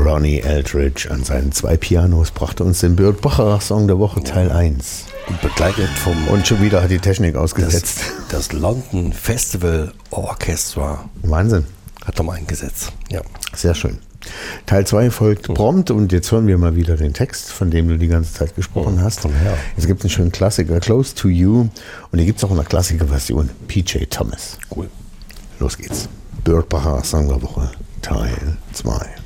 Ronnie Eldridge an seinen 2 Pianos brachte uns den Burt Bacharach Song der Woche Teil 1. Und begleitet vom... Und schon wieder hat die Technik ausgesetzt. Das London Festival Orchestra. Wahnsinn. Hat nochmal eingesetzt. Ja. Sehr schön. Teil 2 folgt prompt und jetzt hören wir mal wieder den Text, von dem du die ganze Zeit gesprochen hast. Es gibt einen schönen Klassiker, Close to You, und hier gibt es auch eine Klassikerversion, PJ Thomas. Cool. Los geht's. Burt Bacharach Song der Woche, Teil 2.